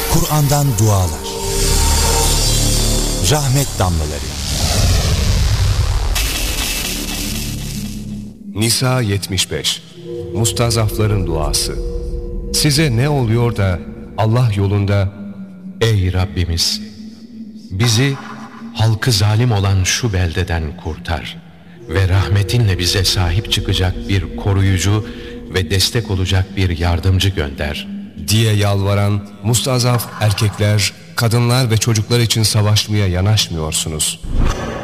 Kur'an'dan dualar, rahmet damlaları. Nisa 75. Mustazafların duası. Size ne oluyor da Allah yolunda, ey Rabbimiz, bizi halkı zalim olan şu beldeden kurtar ve rahmetinle bize sahip çıkacak bir koruyucu ve destek olacak bir yardımcı gönder diye yalvaran mustazaf erkekler, kadınlar ve çocuklar için savaşmaya yanaşmıyorsunuz.